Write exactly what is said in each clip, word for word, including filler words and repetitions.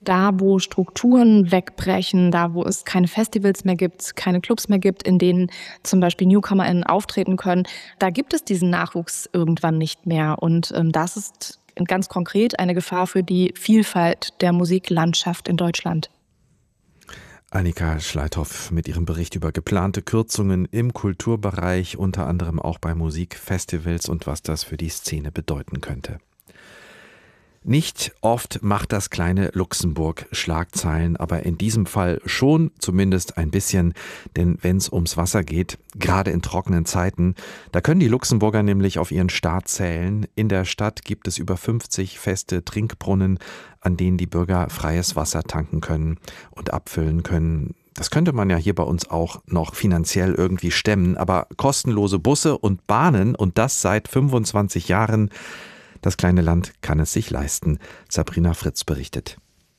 da, wo Strukturen wegbrechen, da, wo es keine Festivals mehr gibt, keine Clubs mehr gibt, in denen zum Beispiel NewcomerInnen auftreten können, da gibt es diesen Nachwuchs irgendwann nicht mehr. Und ähm, das ist ganz konkret eine Gefahr für die Vielfalt der Musiklandschaft in Deutschland. Annika Schleithoff mit ihrem Bericht über geplante Kürzungen im Kulturbereich, unter anderem auch bei Musikfestivals und was das für die Szene bedeuten könnte. Nicht oft macht das kleine Luxemburg Schlagzeilen, aber in diesem Fall schon, zumindest ein bisschen, denn wenn es ums Wasser geht, gerade in trockenen Zeiten, da können die Luxemburger nämlich auf ihren Staat zählen. In der Stadt gibt es über fünfzig feste Trinkbrunnen, an denen die Bürger freies Wasser tanken können und abfüllen können. Das könnte man ja hier bei uns auch noch finanziell irgendwie stemmen, aber kostenlose Busse und Bahnen und das seit fünfundzwanzig Jahren, das kleine Land kann es sich leisten. Sabrina Fritz berichtet.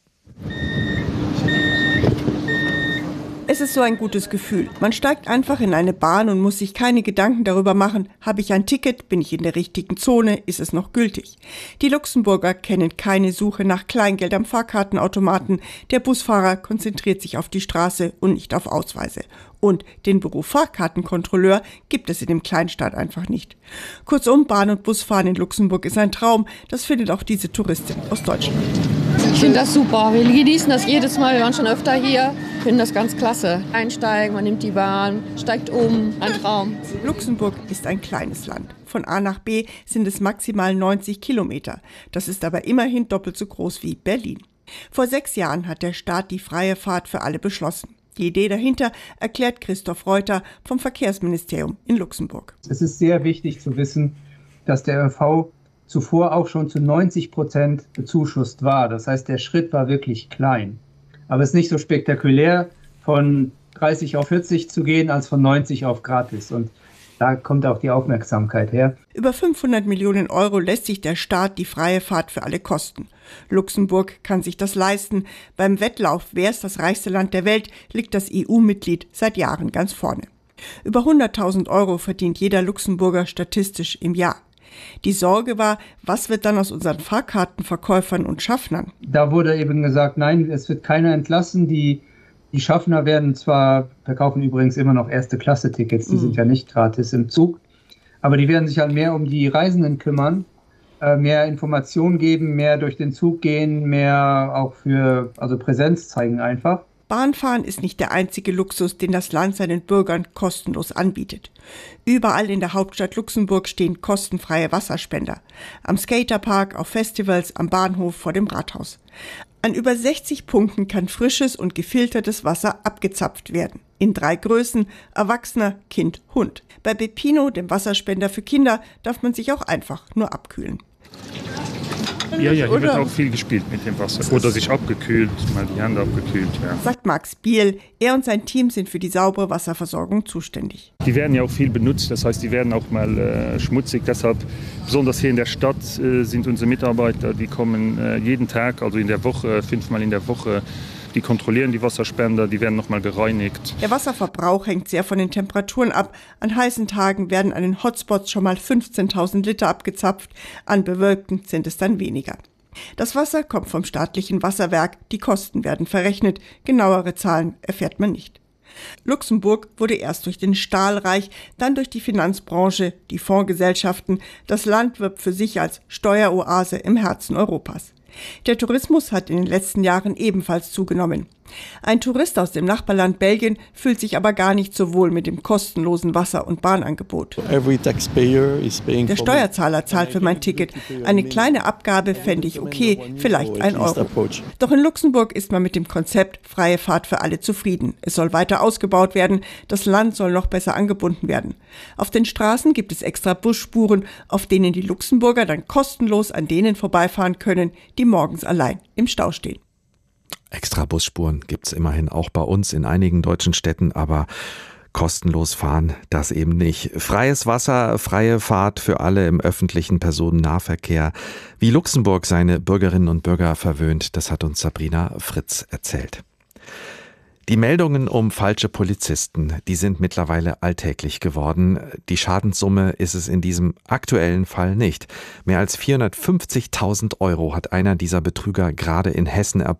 Es ist so ein gutes Gefühl. Man steigt einfach in eine Bahn und muss sich keine Gedanken darüber machen, habe ich ein Ticket, bin ich in der richtigen Zone, ist es noch gültig. Die Luxemburger kennen keine Suche nach Kleingeld am Fahrkartenautomaten. Der Busfahrer konzentriert sich auf die Straße und nicht auf Ausweise. Und den Beruf Fahrkartenkontrolleur gibt es in dem Kleinstaat einfach nicht. Kurzum, Bahn- und Busfahren in Luxemburg ist ein Traum. Das findet auch diese Touristin aus Deutschland. Ich finde das super. Wir genießen das jedes Mal. Wir waren schon öfter hier. Ich finde das ganz klasse. Einsteigen, man nimmt die Bahn, steigt um. Ein Traum. Luxemburg ist ein kleines Land. Von A nach B sind es maximal neunzig Kilometer. Das ist aber immerhin doppelt so groß wie Berlin. Vor sechs Jahren hat der Staat die freie Fahrt für alle beschlossen. Die Idee dahinter erklärt Christoph Reuter vom Verkehrsministerium in Luxemburg. Es ist sehr wichtig zu wissen, dass der Ö V zuvor auch schon zu neunzig Prozent bezuschusst war. Das heißt, der Schritt war wirklich klein. Aber es ist nicht so spektakulär, von dreißig auf vierzig zu gehen, als von neunzig auf gratis. Und da kommt auch die Aufmerksamkeit her. Über fünfhundert Millionen Euro lässt sich der Staat die freie Fahrt für alle kosten. Luxemburg kann sich das leisten. Beim Wettlauf, wer ist das reichste Land der Welt, liegt das E U-Mitglied seit Jahren ganz vorne. Über hunderttausend Euro verdient jeder Luxemburger statistisch im Jahr. Die Sorge war, was wird dann aus unseren Fahrkartenverkäufern und Schaffnern? Da wurde eben gesagt, nein, es wird keiner entlassen. Die, die Schaffner werden zwar, verkaufen übrigens immer noch Erste-Klasse-Tickets, die mhm. sind ja nicht gratis im Zug, aber die werden sich halt mehr um die Reisenden kümmern, äh, mehr Informationen geben, mehr durch den Zug gehen, mehr auch für also Präsenz zeigen einfach. Bahnfahren ist nicht der einzige Luxus, den das Land seinen Bürgern kostenlos anbietet. Überall in der Hauptstadt Luxemburg stehen kostenfreie Wasserspender. Am Skaterpark, auf Festivals, am Bahnhof, vor dem Rathaus. An über sechzig Punkten kann frisches und gefiltertes Wasser abgezapft werden. In drei Größen: Erwachsener, Kind, Hund. Bei Bepino, dem Wasserspender für Kinder, darf man sich auch einfach nur abkühlen. Ja, ja, hier wird auch viel gespielt mit dem Wasser. Oder sich abgekühlt, mal die Hände abgekühlt, ja. Sagt Max Biel. Er und sein Team sind für die saubere Wasserversorgung zuständig. Die werden ja auch viel benutzt, das heißt, die werden auch mal äh, schmutzig. Deshalb, besonders hier in der Stadt, äh, sind unsere Mitarbeiter, die kommen äh, jeden Tag, also in der Woche, fünfmal in der Woche. Die kontrollieren die Wasserspender, die werden nochmal gereinigt. Der Wasserverbrauch hängt sehr von den Temperaturen ab. An heißen Tagen werden an den Hotspots schon mal fünfzehntausend Liter abgezapft, an bewölkten sind es dann weniger. Das Wasser kommt vom staatlichen Wasserwerk, die Kosten werden verrechnet, genauere Zahlen erfährt man nicht. Luxemburg wurde erst durch den Stahl reich, dann durch die Finanzbranche, die Fondsgesellschaften. Das Land wirbt für sich als Steueroase im Herzen Europas. Der Tourismus hat in den letzten Jahren ebenfalls zugenommen. Ein Tourist aus dem Nachbarland Belgien fühlt sich aber gar nicht so wohl mit dem kostenlosen Wasser- und Bahnangebot. Der Steuerzahler zahlt für mein Ticket. Eine kleine Abgabe fände ich okay, vielleicht ein Euro. Doch in Luxemburg ist man mit dem Konzept freie Fahrt für alle zufrieden. Es soll weiter ausgebaut werden, das Land soll noch besser angebunden werden. Auf den Straßen gibt es extra Busspuren, auf denen die Luxemburger dann kostenlos an denen vorbeifahren können, die morgens allein im Stau stehen. Extra Busspuren gibt's immerhin auch bei uns in einigen deutschen Städten, aber kostenlos fahren, das eben nicht. Freies Wasser, freie Fahrt für alle im öffentlichen Personennahverkehr. Wie Luxemburg seine Bürgerinnen und Bürger verwöhnt, das hat uns Sabrina Fritz erzählt. Die Meldungen um falsche Polizisten, die sind mittlerweile alltäglich geworden. Die Schadenssumme ist es in diesem aktuellen Fall nicht. Mehr als vierhundertfünfzigtausend Euro hat einer dieser Betrüger gerade in Hessen erboten.